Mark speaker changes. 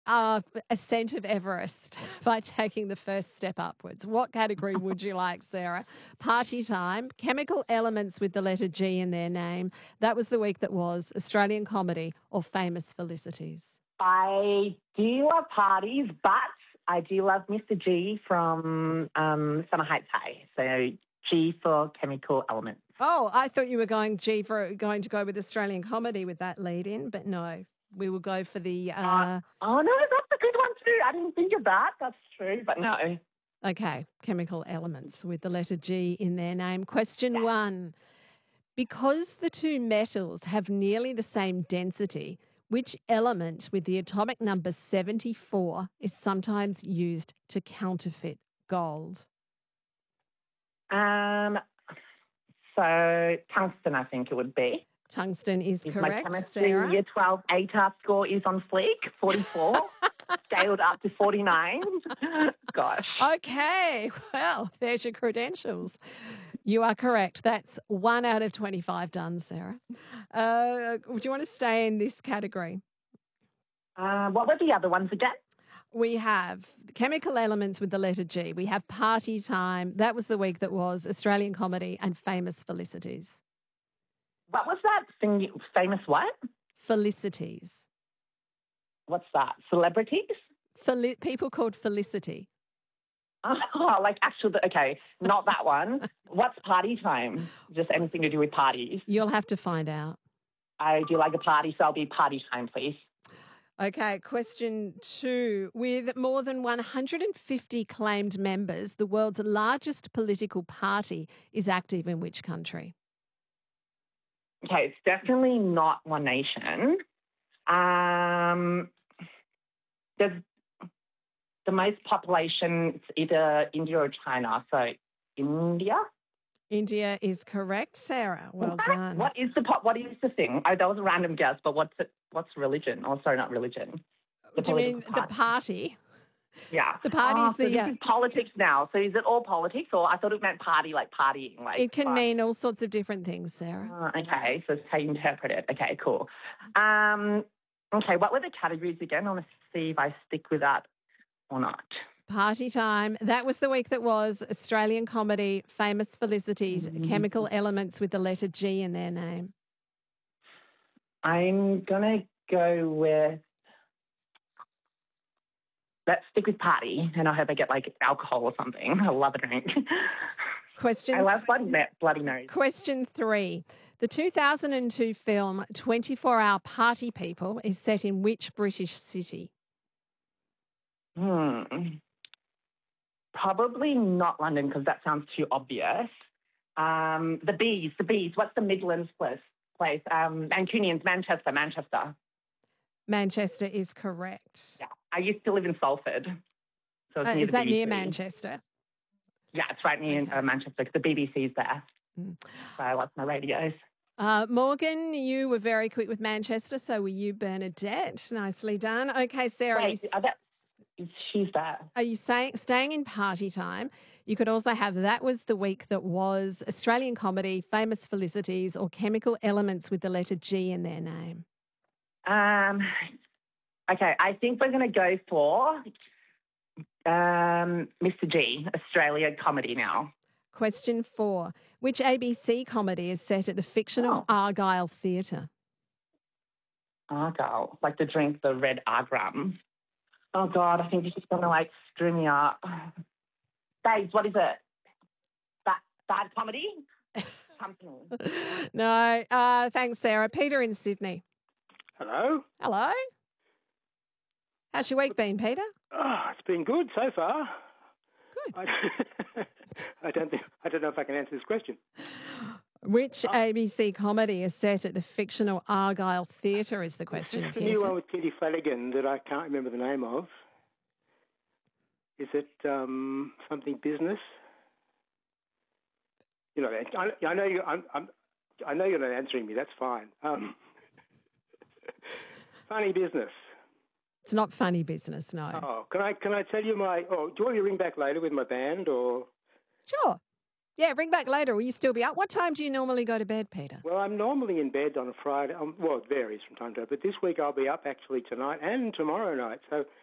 Speaker 1: Ascent of Everest by taking the first step upwards. What category would you like, Sarah? Party time, chemical elements with the letter G in their name. That was the week that was Australian comedy or famous felicities.
Speaker 2: I do love parties, but I do love Mr. G from Summer Heights High. So G for chemical elements.
Speaker 1: Oh, I thought you were going to go with Australian comedy with that lead in, but no. We will go for the...
Speaker 2: Oh, no, that's a good one too. I didn't think of that. That's true, but no.
Speaker 1: Okay, chemical elements with the letter G in their name. Question 1. Because the two metals have nearly the same density, which element with the atomic number 74 is sometimes used to counterfeit gold?
Speaker 2: So tungsten, I think it would be.
Speaker 1: Tungsten is
Speaker 2: If
Speaker 1: correct,
Speaker 2: my chemistry
Speaker 1: Sarah.
Speaker 2: year 12 ATAR score is on fleek, 44, scaled up to 49. Gosh.
Speaker 1: Okay, well, there's your credentials. You are correct. That's 1 out of 25 done, Sarah. Would you want to stay in this category?
Speaker 2: What were the other ones again?
Speaker 1: We have chemical elements with the letter G. We have party time. That was the week that was Australian comedy and famous felicities.
Speaker 2: What was that thing? Famous what?
Speaker 1: Felicities.
Speaker 2: What's that? Celebrities?
Speaker 1: People called Felicity.
Speaker 2: Oh, like actual, okay, not that one. What's party time? Just anything to do with parties.
Speaker 1: You'll have to find out.
Speaker 2: I do like a party, so I'll be party time, please.
Speaker 1: Okay, question 2. With more than 150 claimed members, the world's largest political party is active in which country?
Speaker 2: Okay, it's definitely not One Nation. There's the most population, it's either India or China. So India?
Speaker 1: India is correct, Sarah. Well done.
Speaker 2: What is the thing? That was a random guess, but what's religion? Oh, sorry, not religion.
Speaker 1: Do you mean the party?
Speaker 2: Yeah.
Speaker 1: The party is
Speaker 2: so this is politics now. So is it all politics, or I thought it meant party, like partying? Like
Speaker 1: it can mean all sorts of different things, Sarah.
Speaker 2: Okay, so it's how you interpret it. Okay, cool. Okay, what were the categories again? I want to see if I stick with that or not.
Speaker 1: Party time. That was the week that was Australian comedy, famous felicities, chemical elements with the letter G in their name.
Speaker 2: I'm going to go with... Let's stick with party, and I hope I get, like, alcohol or something. I love a drink. I love Bloody Mary.
Speaker 1: Question 3. The 2002 film 24 Hour Party People is set in which British city?
Speaker 2: Probably not London, because that sounds too obvious. The Bees. What's the Midlands place? Mancunians, Manchester.
Speaker 1: Manchester is correct.
Speaker 2: Yeah, I used to live in Salford. So it's
Speaker 1: is that
Speaker 2: BBC.
Speaker 1: near Manchester?
Speaker 2: Yeah, it's right near Manchester, because the BBC's there. So I watch my radios.
Speaker 1: Morgan, you were very quick with Manchester, so were you, Bernadette. Nicely done. Okay, Sarah.
Speaker 2: Wait, she's there.
Speaker 1: Are you staying in party time? You could also have that was the week that was Australian comedy, famous felicities, or chemical elements with the letter G in their name.
Speaker 2: Okay, I think we're going to go for Mr. G, Australia comedy now.
Speaker 1: Question 4. Which ABC comedy is set at the fictional Argyle Theatre?
Speaker 2: Argyle, like the drink, the red Argram. Oh, God, I think this is going to, like, screw me up. Babes, what is it? Bad comedy? Company.
Speaker 1: No, thanks, Sarah. Peter in Sydney.
Speaker 3: Hello.
Speaker 1: Hello. How's your week been, Peter?
Speaker 3: Oh, it's been good so far.
Speaker 1: Good.
Speaker 3: I don't know if I can answer this question.
Speaker 1: Which ABC comedy is set at the fictional Argyle Theatre is the question,
Speaker 3: It's the
Speaker 1: Peter.
Speaker 3: new one with Kitty Flanagan that I can't remember the name of. Is it something business? You know, I know you. I know you're not answering me. That's fine. Funny business.
Speaker 1: It's not funny business, no.
Speaker 3: Oh, can I tell you my? Oh, do you want me to ring back later with my band or?
Speaker 1: Sure. Yeah, ring back later. Will you still be up? What time do you normally go to bed, Peter?
Speaker 3: Well, I'm normally in bed on a Friday. Well, it varies from time to time, but this week I'll be up actually tonight and tomorrow night. So